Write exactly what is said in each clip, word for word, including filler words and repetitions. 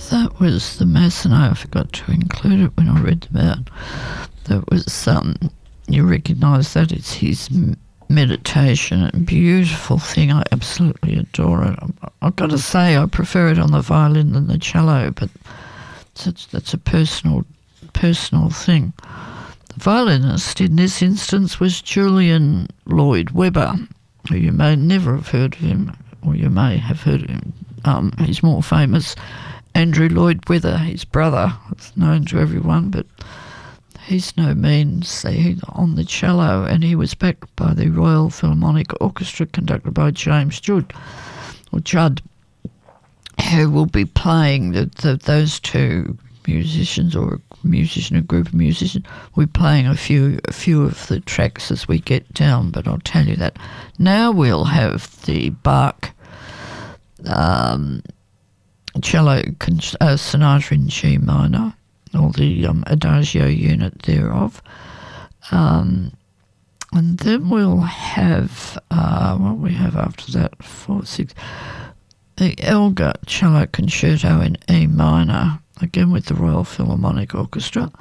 that was the Massenet. I forgot to include it when I read them out. That was, um, you recognise that it's his meditation, a beautiful thing. I absolutely adore it. I've got to say I prefer it on the violin than the cello, but that's, that's a personal, personal thing. The violinist in this instance was Julian Lloyd Webber, who you may never have heard of him, or you may have heard of him. Um, he's more famous. Andrew Lloyd Webber, his brother, is known to everyone, but he's no means on the cello, and he was backed by the Royal Philharmonic Orchestra conducted by James Judd, or Judd, who will be playing the, the, those two musicians, or a musician, a group of musicians. We're playing a few a few of the tracks as we get down, but I'll tell you that. Now we'll have the Bach um, cello uh, sonata in G minor, or the um, Adagio unit thereof. Um, and then we'll have, uh, what we have after that, four, six, the Elgar cello concerto in E minor, again with the Royal Philharmonic Orchestra.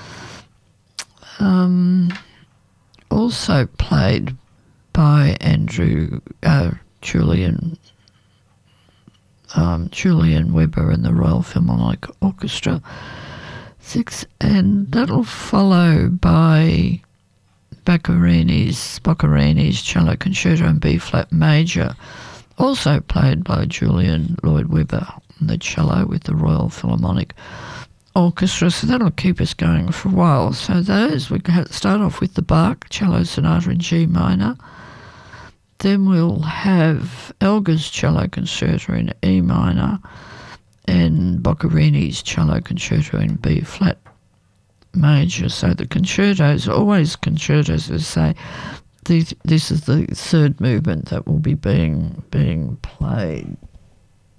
Um, also played by Andrew, uh, Julian, um, Julian Webber and the Royal Philharmonic Orchestra. Six, and that'll follow by Boccherini's, Boccherini's cello concerto in B flat major, also played by Julian Lloyd Webber on the cello with the Royal Philharmonic Orchestra. So that'll keep us going for a while. So those, we start off with the Bach cello sonata in G minor. Then we'll have Elgar's cello concerto in E minor, and Boccherini's cello concerto in B flat major. So the concertos, always concertos, as I say, these, this is the third movement that will be being being played.